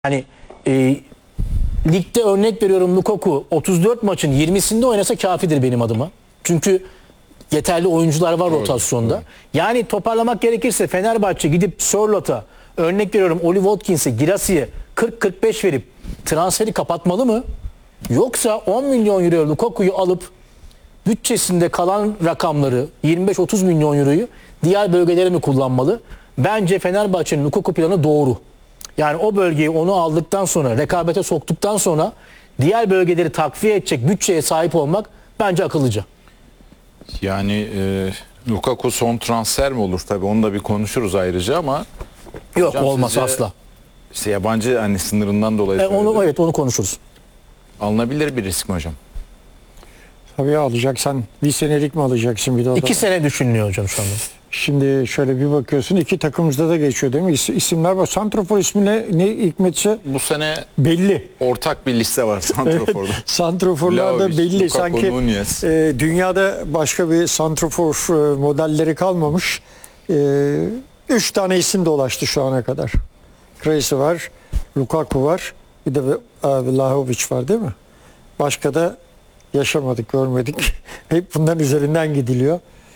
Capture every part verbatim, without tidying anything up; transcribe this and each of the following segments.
Yani e, ligde örnek veriyorum, Lukaku otuz dört maçın yirmisinde oynasa kafidir benim adıma. Çünkü yeterli oyuncular var rotasyonda. Evet. Yani toparlamak gerekirse Fenerbahçe gidip Sörlot'a, örnek veriyorum Oli Watkins'e, Girassi'ye kırk kırk beş verip transferi kapatmalı mı? Yoksa on milyon euro Lukaku'yu alıp bütçesinde kalan rakamları yirmi beş otuz milyon euroyu diğer bölgelere mi kullanmalı? Bence Fenerbahçe'nin Lukaku planı doğru. Yani o bölgeyi onu aldıktan sonra, rekabete soktuktan sonra diğer bölgeleri takviye edecek bütçeye sahip olmak bence akıllıca. Yani e, Lukaku son transfer mi olur? Tabii onu da bir konuşuruz ayrıca ama yok hocam, olmaz sizce, asla. İşte yabancı hani sınırından dolayı e, onu evet onu konuşuruz. Alınabilir bir risk mi hocam? Tabii alacaksan bir senelik mi alacaksın bir de o İki da. sene düşünülüyor hocam şu anda. Şimdi şöyle bir bakıyorsun, iki takımımızda da geçiyor değil mi? İs, isimler var. Santrofor ismi ne, ne hikmetse Bu sene belli. ortak bir liste var Santrofor'da. Evet, santroforlar da belli. Lukaku, Sanki e, dünyada başka bir santrofor e, modelleri kalmamış. E, üç tane isim dolaştı şu ana kadar. Kreisi var, Lukaku var, bir de e, Vlahovic var değil mi? Başka da yaşamadık, görmedik. Hep bunların üzerinden gidiliyor.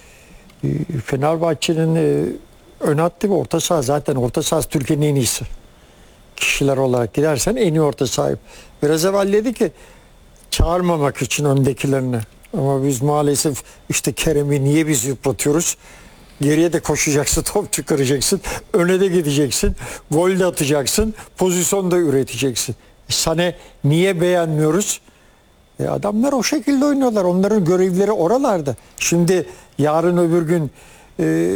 Fenerbahçe'nin e, ön hattı ve orta saha, zaten orta sahası Türkiye'nin en iyisi. Kişiler olarak gidersen en iyi orta sahip. Biraz evvel dedi ki çağırmamak için öndekilerini. Ama biz maalesef işte Kerem'i niye biz yıpratıyoruz? Geriye de koşacaksın, top çıkaracaksın, öne de gideceksin, gol de atacaksın, pozisyon da üreteceksin. Sana niye beğenmiyoruz? E adamlar o şekilde oynuyorlar. Onların görevleri oralarda. Şimdi yarın öbür gün e,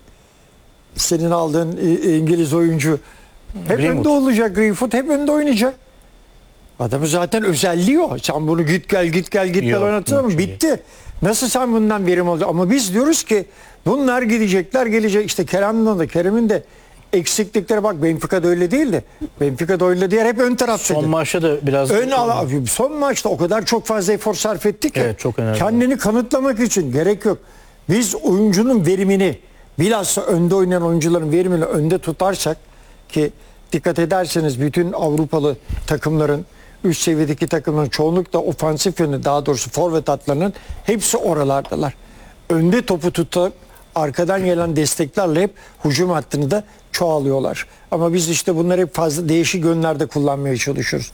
senin aldığın e, İngiliz oyuncu hep Greenwood. önde olacak. Greenwood hep önde oynayacak. Adamı zaten özelliği o. Sen bunu git gel git gel git gel oynatsana mı? Bitti. Nasıl sen bundan verim alacaksın? Ama biz diyoruz ki bunlar gidecekler, gelecek. İşte Kerem'in de Kerem'in de eksiklikleri, bak Benfica'da öyle değildi. Benfica'da öyle diğer hep ön taraftaydı. Son maçta da biraz... Ön ala, son maçta o kadar çok fazla efor sarf ettik ki. Evet, çok önemli. Kendini kanıtlamak için gerek yok. Biz oyuncunun verimini, bilhassa önde oynayan oyuncuların verimini önde tutarsak, ki dikkat ederseniz bütün Avrupalı takımların, üst seviyedeki takımların çoğunlukla ofansif yönü, daha doğrusu forvet hatlarının hepsi oralardalar. Önde topu tutup arkadan gelen desteklerle hep hücum hattını da çoğalıyorlar. Ama biz işte bunları hep fazla değişik yönlerde kullanmaya çalışıyoruz.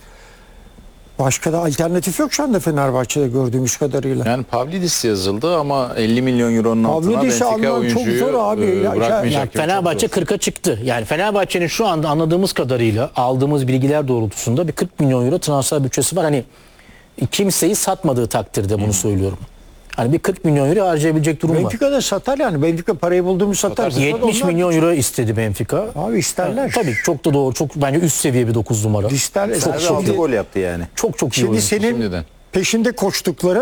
Başka da alternatif yok şu anda Fenerbahçe'de gördüğümüz kadarıyla. Yani Pavlidis yazıldı ama elli milyon euronun altına Pavlidis'i Benfica alman çok oyuncuyu zor abi. e, Ya- bırakmayacak. Yani gibi, çok Fenerbahçe zor. kırka çıktı. Yani Fenerbahçe'nin şu anda anladığımız kadarıyla, aldığımız bilgiler doğrultusunda bir kırk milyon euro transfer bütçesi var. Hani kimseyi satmadığı takdirde bunu söylüyorum. Hani bir kırk milyon euro harcayabilecek durum var. Benfica'da satar yani. Benfica parayı bulduğumu satar. Satar. yetmiş Onlar- milyon euro istedi Benfica. Abi isterler. Yani, tabii çok da doğru. Çok bence üst seviye bir dokuz numara. İster, Çok çok, çok şimdi, gol yaptı yani. Çok çok iyi şimdi oyuncu. senin Şimdiden. peşinde koştukların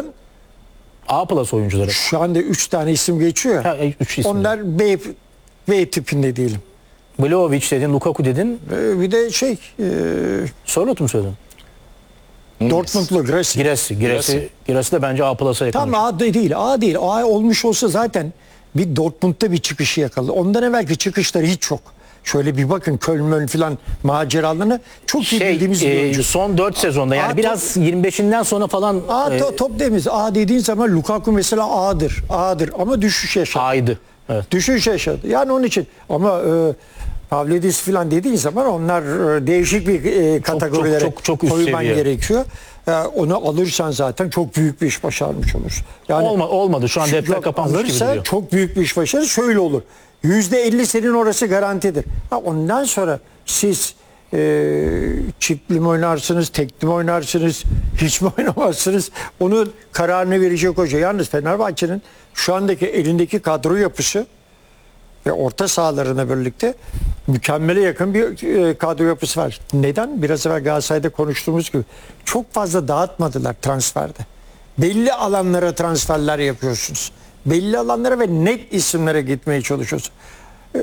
A plus oyuncuları. şu anda üç tane isim geçiyor. Ha, üç isim. Onlar B, B tipinde diyelim. Vlahovic dedin, Lukaku dedin. Ee, bir de şey e, Sörloth mu söyledin? Dortmund'lu Grassi. Girassi. Girassi, Girassi de bence A plus'a yakın. Tam A değil, A değil. A olmuş olsa zaten bir Dortmund'da bir çıkışı yakaladı. Ondan evvelki çıkışları hiç yok. Şöyle bir bakın Köln falan maceralarını çok iyi Şey, bildiğimiz bir e, oyuncu. son dört sezonda yani A, biraz yirmi beşinden sonra falan A e, to, top demiz. A dediğin zaman Lukaku mesela A'dır. A'dır ama düşüş yaşadı. A'ydı. Evet. Düşüş yaşadı. Yani onun için ama e, Pavlidis falan dediğin zaman onlar e, değişik bir e, kategorilere çok, çok üst koyman seviye. gerekiyor. E, onu alırsan zaten çok büyük bir iş başarmış olursun. Yani Olma, olmadı. Şu an defter yok, kapanmış gibi alırsa duruyor. çok büyük bir iş başarır. Şöyle olur. yüzde elli senin orası garantidir. Ha, ondan sonra siz e, çiftli mi oynarsınız, tekli mi oynarsınız, hiç mi oynamazsınız? Onun kararını verecek hoca. Yalnız Fenerbahçe'nin şu andaki elindeki kadro yapısı ve orta sahalarına birlikte mükemmele yakın bir e, kadro yapısı var. Neden? Biraz evvel Galatasaray'da konuştuğumuz gibi çok fazla dağıtmadılar transferde. Belli alanlara transferler yapıyorsunuz. Belli alanlara ve net isimlere gitmeye çalışıyorsunuz. E,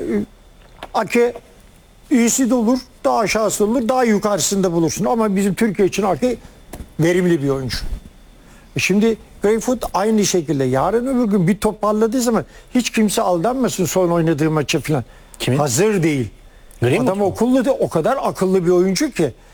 Ake iyisi de olur, daha aşağısı da olur, daha yukarısında bulursun. Ama bizim Türkiye için Ake verimli bir oyuncu. E Şimdi Greenwood aynı şekilde yarın öbür gün bir toparladığı zaman hiç kimse aldanmasın son oynadığı maçı falan. Kimin? Hazır değil. Greenwood Adam mu? okullu da o kadar akıllı bir oyuncu ki.